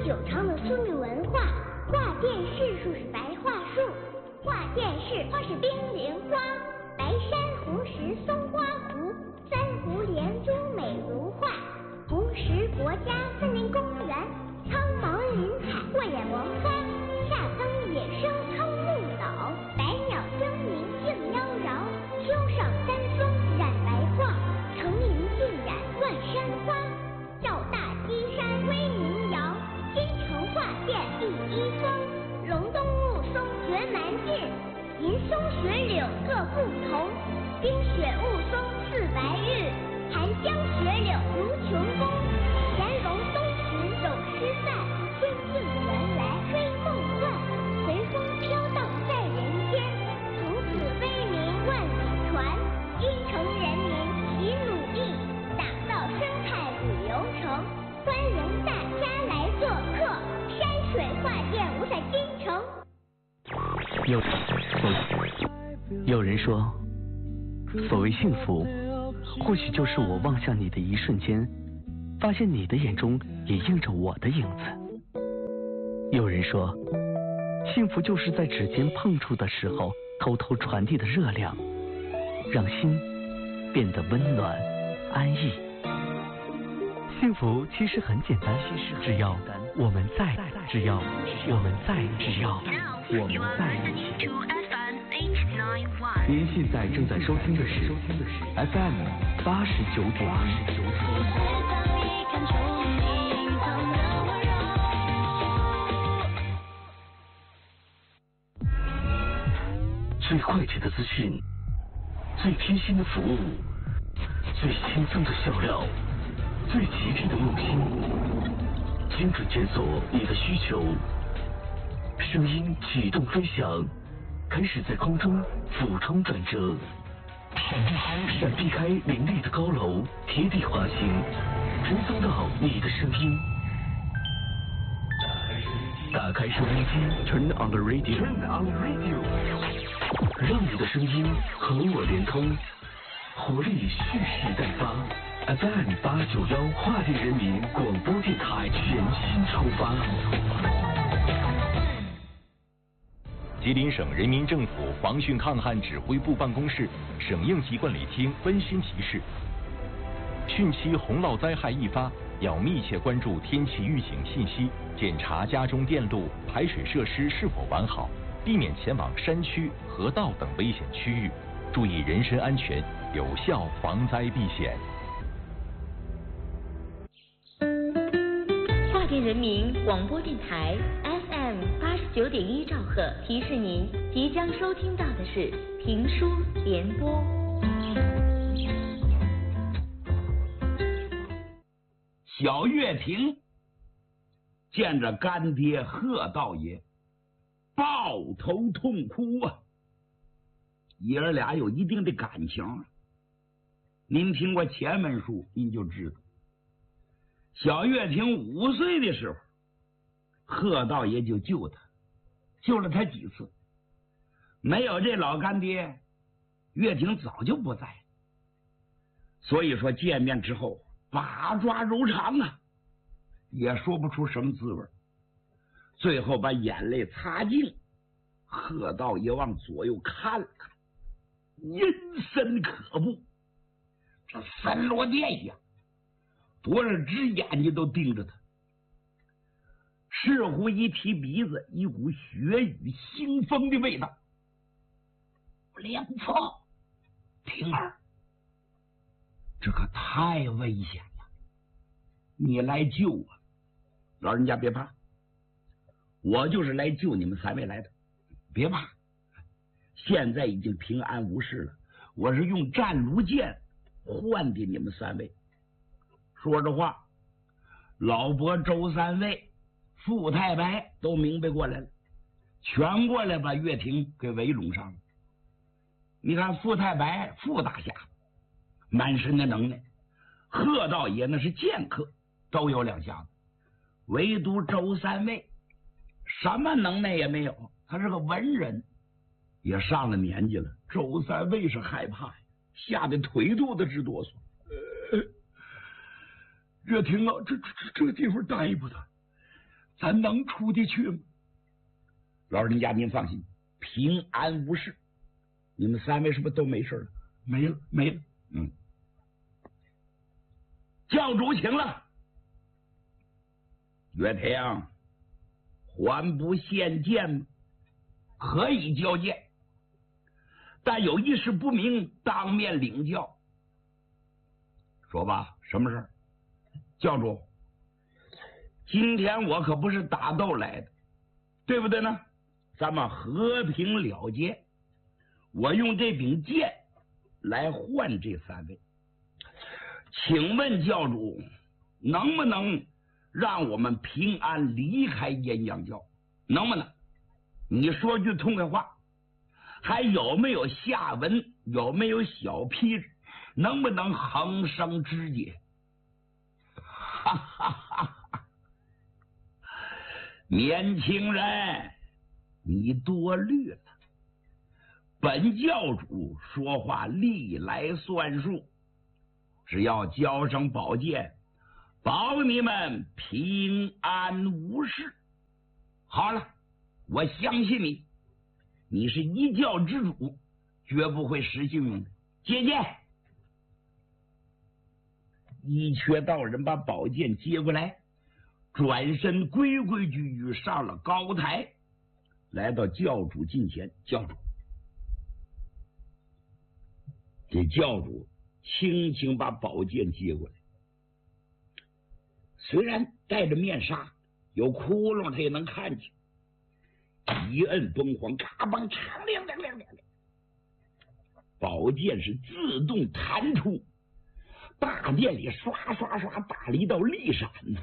久长的苏密文化。画殿市树是白桦树，画殿市花是冰莲花。白珊瑚石松花湖，三湖连珠美如画。红石国家森林公园，苍茫林海过眼王花。夏耕野生偷木岛，百鸟争鸣竞妖娆。秋上三峰染白桦，层林尽染万山花。赵大基山威名扬，京城画殿第一峰。隆冬雾凇绝蛮劲，银松雪柳各不同。冰雪雾凇似白玉，寒江雪柳如琼宫。乾隆东巡有诗赞，仙境原来追梦幻。随风飘荡在人间，从此威名万里传。京城人民齐努力，打造生态旅游城。欢迎大家来做客，山水画殿无在京城。 有人说，所谓幸福，或许就是我望向你的一瞬间，发现你的眼中也映着我的影子。有人说，幸福就是在指尖碰触的时候，偷偷传递的热量，让心变得温暖安逸。幸福其实很简单，只要我们在，只要我们在一起。您现在正在收听的是 FM 89.1。最快捷的资讯，最贴心的服务，最轻松的笑料，最极致的用心，精准检索你的需求，声音启动飞翔，开始在空中俯冲转折，闪避开林立的高楼，贴地滑行，追踪到你的声音。打开收音机 ，Turn on the radio， 让你的声音和我连通，活力蓄势待发。FM 891画电人民广播电台全新出发。 吉林省人民政府防汛抗旱指挥部办公室省应急管理厅温馨提示：汛期洪涝灾害易发，要密切关注天气预警信息，检查家中电路、排水设施是否完好，避免前往山区、河道等危险区域，注意人身安全，有效防灾避险。 华电人民广播电台 FM 89.1兆赫提示您，即将收听到的是评书联播。 小月亭见着干爹贺道爷，抱头痛哭啊！爷儿俩有一定的感情，您听过前文书，您就知道。小月亭5岁的时候，贺道爷就救他，救了他几次。没有这老干爹，月亭早就不在。所以说见面之后，八抓柔肠啊，也说不出什么滋味。最后把眼泪擦净，贺道爷往左右看了看，阴森可怖。这三罗殿下多少只眼睛都盯着他，似乎一提鼻子，一股血雨腥风的味道。梁父，平儿，这可太危险了，你来救我，老人家别怕，我就是来救你们3位来的，别怕，现在已经平安无事了，我是用战卢剑换的你们3位。说着话，老伯周3位、傅太白都明白过来了，全过来把岳亭给围拢上了。你看傅太白傅大侠满身的能耐，贺道爷那是剑客，都有2下子，唯独周3位什么能耐也没有，他是个文人，也上了年纪了。周3位是害怕呀，吓得腿肚子直哆嗦。岳亭啊，这地方待不得， 咱能出得去吗？老人家您放心，平安无事。你们3位是不是都没事了？没了。教主请了。岳平，还不现见吗？可以交见，但有一事不明，当面领教。说吧，什么事？教主，今天我可不是打斗来的，对不对呢？咱们和平了结，我用这柄剑来换这3位。请问教主，能不能让我们平安离开阴阳教？能不能？你说句痛快话，还有没有下文？有没有小批？能不能横生枝节？哈哈哈哈！年轻人，你多虑了。本教主说话历来算数，只要交上宝剑，保你们平安无事。好了，我相信你，你是一教之主，绝不会失信用的。接剑。一瘸道人把宝剑接过来，转身规规矩矩上了高台，来到教主近前。教主，这教主轻轻把宝剑接过来，虽然戴着面纱，有窟窿他也能看见。一摁崩簧，嘎嘣嚓亮亮亮亮，宝剑是自动弹出，大殿里刷刷刷打了一道利闪呢。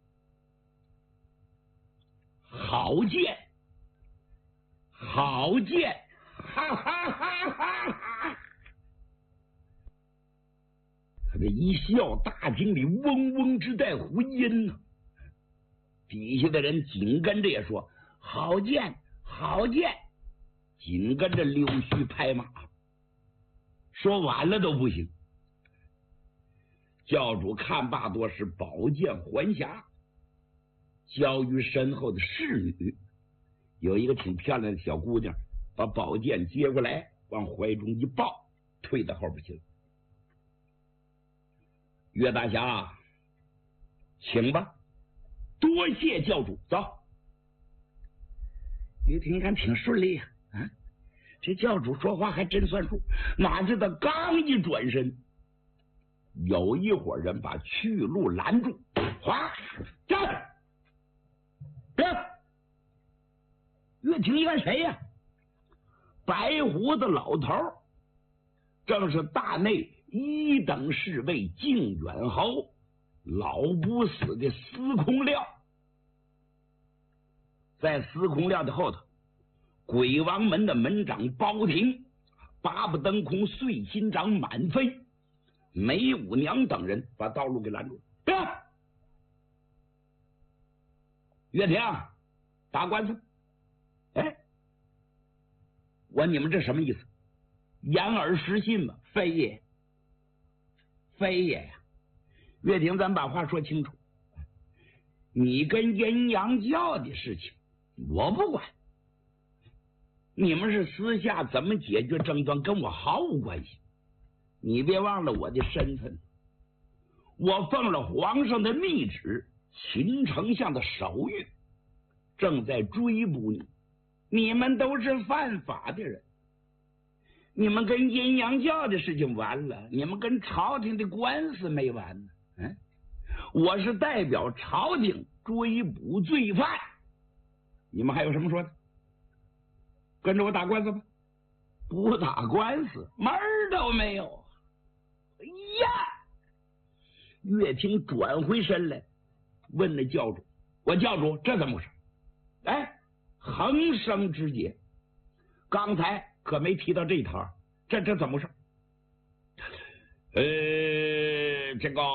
好剑，好剑，哈哈哈哈哈！他这一笑，大厅里嗡嗡直带回音呢。底下的人紧跟着也说好剑，好剑，紧跟着溜须拍马。说完了都不行。教主看罢多时，宝剑还匣，交于身后的侍女，有一个挺漂亮的小姑娘，把宝剑接过来，往怀中一抱，退到后边去了。岳大侠，请吧。多谢教主，走。于婷看挺顺利呀，这教主说话还真算数。哪知道刚一转身，有一伙人把去路拦住，哗，站！别！岳婷一看谁呀？白胡子老头，正是大内1等侍卫靖远侯老不死的司空廖。在司空廖的后头，鬼王门的门长包廷、八不登空碎心长满飞、梅五娘等人把道路给拦住了。别！岳婷，打官司！哎，问你们这什么意思？言而失信吗？非也，非也呀！岳婷，咱把话说清楚，你跟阴阳教的事情我不管，你们是私下怎么解决争端，跟我毫无关系。你别忘了我的身份，我奉了皇上的密旨，秦丞相的手谕，正在追捕你。你们都是犯法的人，你们跟阴阳教的事情完了，你们跟朝廷的官司没完呢。我是代表朝廷追捕罪犯，你们还有什么说的？跟着我打官司吧。不打官司门儿都没有。哎呀！岳听转回身来，问那教主：“我教主，这怎么回事？”哎，横生枝节，刚才可没提到这一摊，这怎么回事？这个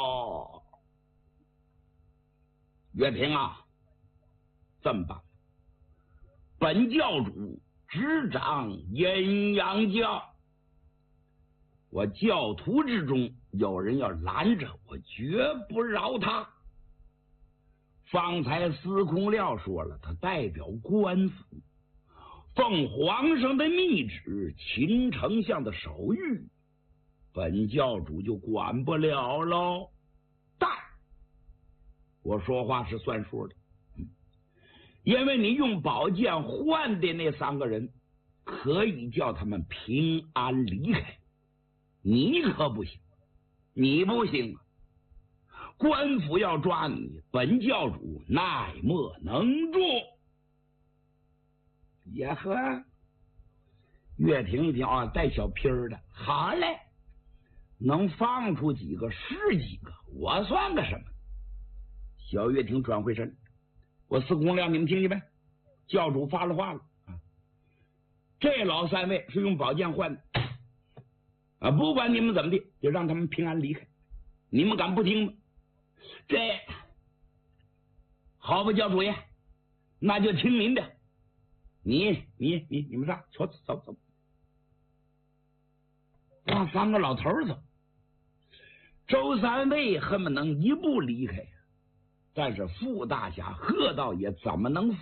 岳平啊，这么办？本教主执掌阴阳教，我教徒之中有人要拦着我，绝不饶他。 方才司空廖说了，他代表官府，奉皇上的密旨，秦丞相的手谕，本教主就管不了喽。但我说话是算数的，因为你用宝剑换的那3个人，可以叫他们平安离开，你可不行，你不行啊！官府要抓你，本教主奈莫能助。也呵，岳霆一听啊，带小批儿的，好嘞，能放出几个是几个，我算个什么？小岳霆转回身，我司空亮，你们听见没？教主发了话了啊！这老3位是用宝剑换的啊！不管你们怎么的，就让他们平安离开。你们敢不听吗？这好吧，教主爷，那就听您的。你们上，走。让3个老头走。周3位恨不能一步离开，但是傅大侠、贺道爷怎么能